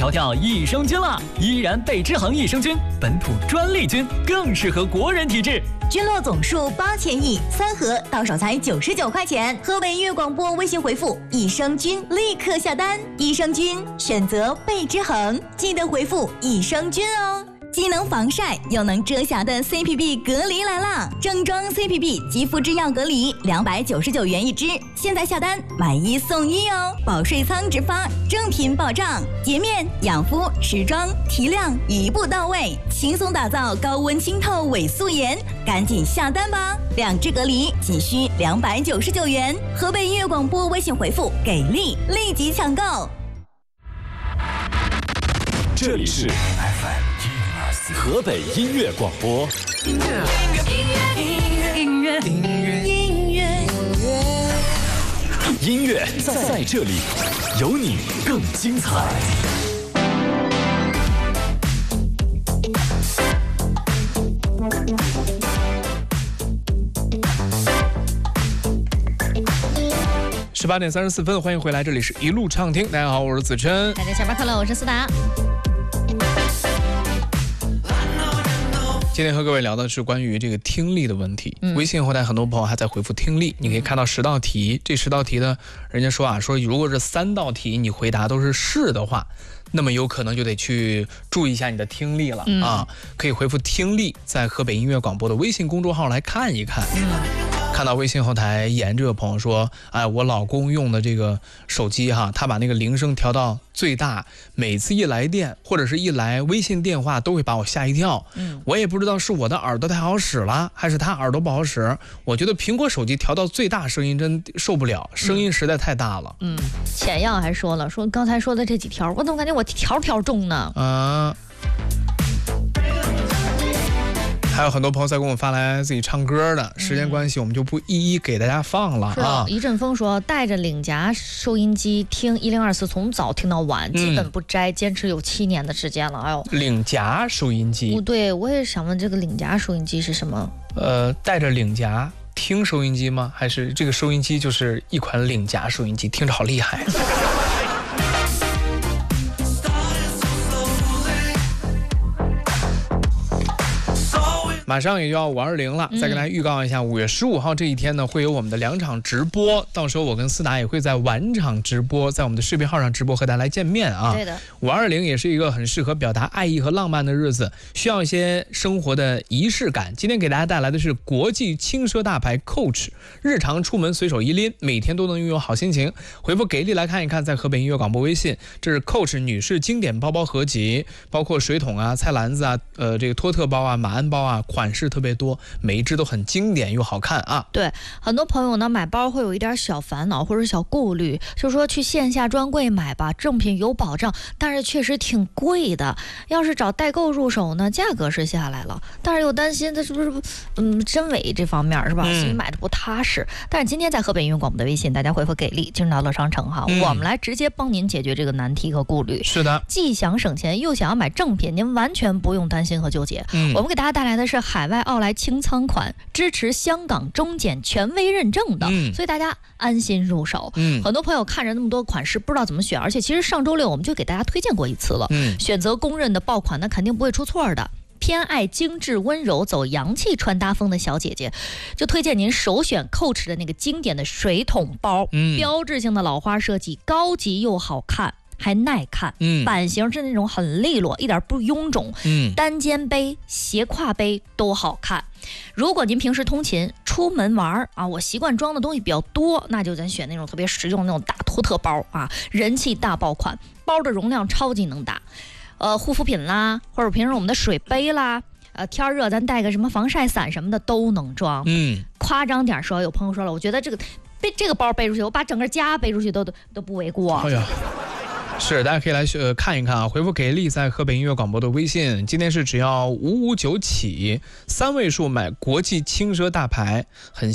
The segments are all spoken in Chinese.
调调益生菌了，依然倍之恒益生菌，本土专利菌，更适合国人体质。 菌落总数8000亿，3盒到手才99块钱。河北音乐广播微信回复益生菌立刻下单，益生菌选择倍之恒，记得回复益生菌哦。既能防晒又能遮瑕的 CPB 隔离来啦！正装 CPB 肌肤制药隔离299元一支，现在下单买1送1哦！保税仓直发，正品保障，洁面、养肤、持妆、提亮一步到位，轻松打造高温清透伪素颜，赶紧下单吧！2支隔离仅需299元，河北音乐广播微信回复给力，立即抢购。 这里是 FM 河北音乐广播。音乐在这里，有你更精彩。 18点34分，欢迎回来，这里是一路畅听。大家好，我是子琛。 大家下班快乐，我是思达。 今天和各位聊的是关于这个听力的问题。微信后台很多朋友还在回复听力，你可以看到10道题，这10道题呢，人家说如果是3道题你回答都是是的话，那么有可能就得去注意一下你的听力了啊。可以回复听力，在河北音乐广播的微信公众号来看一看。看到微信后台言这个朋友说，我老公用的这个手机他把那个铃声调到最大，每次一来电或者是一来微信电话都会把我吓一跳。我也不知道是我的耳朵太好使了，还是他耳朵不好使。我觉得苹果手机调到最大声音真受不了，声音实在太大了。 浅样还说了，说刚才说的这几条，我怎么感觉我条条中呢？ 还有很多朋友在给我们发来自己唱歌的，时间关系我们就不一一给大家放了啊。 一阵风说带着领夹收音机听1024，从早听到晚，基本不摘，坚持有7年的时间了。哎呦， 领夹收音机， 对，我也想问这个领夹收音机是什么？ 带着领夹听收音机吗？还是这个收音机就是一款领夹收音机？听着好厉害。马上也就要520了，再跟大家预告一下，5月15号这一天呢，会有我们的2场直播，到时候我跟思达也会在晚场直播，在我们的视频号上直播和大家来见面啊。 对的 ，520也是一个很适合表达爱意和浪漫的日子，需要一些生活的仪式感。今天给大家带来的是国际轻奢大牌 Coach， 日常出门随手一拎，每天都能拥有好心情。回复给力来看一看，在河北音乐广播微信，这是 Coach 女士经典包包合集，包括水桶啊、菜篮子啊、这个托特包啊、马鞍包啊，款式特别多，每一只都很经典又好看啊。 对，很多朋友呢买包会有一点小烦恼或者小顾虑，就说去线下专柜买吧，正品有保障，但是确实挺贵的。要是找代购入手呢，价格是下来了，但是又担心它是不是真伪这方面是吧？所以买的不踏实。但是今天在河北音乐广播的微信，大家回复给力，进入到乐商城哈，我们来直接帮您解决这个难题和顾虑。 是的， 既想省钱又想要买正品，您完全不用担心和纠结。我们给大家带来的是海外奥莱清仓款，支持香港中检权威认证的，所以大家安心入手。很多朋友看着那么多款式不知道怎么选，而且其实上周六我们就给大家推荐过一次了。选择公认的爆款，那肯定不会出错的。偏爱精致温柔走洋气穿搭风的小姐姐，就推荐您首选 Coach 的那个经典的水桶包，标志性的老花设计，高级又好看，还耐看。版型是那种很利落，一点不臃肿。单肩背、斜挎背都好看。如果您平时通勤出门玩啊，我习惯装的东西比较多，那就咱选那种特别实用那种大托特包啊，人气大爆款，包的容量超级能打。护肤品啦，或者平时我们的水杯啦，天热咱带个什么防晒伞什么的都能装。夸张点说，有朋友说了，我觉得这个包背出去，我把整个家背出去都不为过。 哎呀，是，大家可以来看一看啊，回复给力，在河北音乐广播的微信，今天是只要559起，3位数买国际轻奢大牌，很香。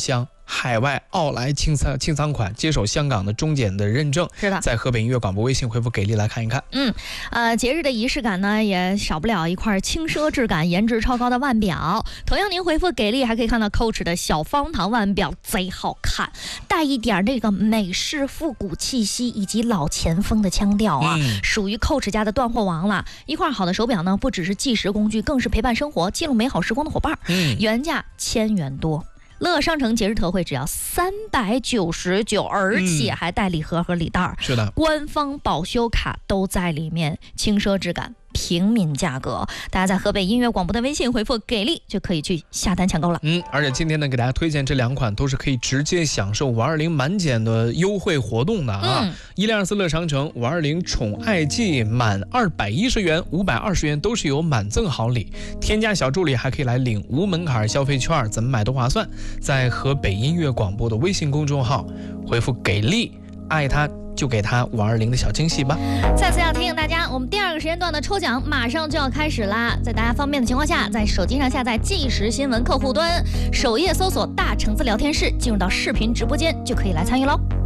海外奥莱清仓款，接手香港的中检的认证。 是的， 在河北音乐广播微信回复给力来看一看。 节日的仪式感呢，也少不了一块轻奢质感、颜值超高的腕表。同样，您回复给力，还可以看到 Coach 的小方糖腕表，贼好看，带一点这个美式复古气息以及老前锋的腔调啊，属于 Coach 家的断货王了。一块好的手表呢，不只是计时工具，更是陪伴生活、记录美好时光的伙伴。原价1000元多。乐商城节日特惠只要399，而且还带礼盒和礼袋。 是的， 官方保修卡都在里面，轻奢质感，平民价格。大家在河北音乐广播的微信回复给力，就可以去下单抢购了。 而且今天呢，给大家推荐这2款都是可以直接享受520满减的优惠活动的啊！104乐商城520宠爱季满210元、520元都是有满赠好礼，添加小助理还可以来领无门槛消费券，怎么买都划算。在河北音乐广播的微信公众号回复给力，爱他就给他520的小惊喜吧。 再次要提醒大家，我们第2个时间段的抽奖马上就要开始啦！在大家方便的情况下，在手机上下载即时新闻客户端，首页搜索大橙子聊天室，进入到视频直播间就可以来参与喽。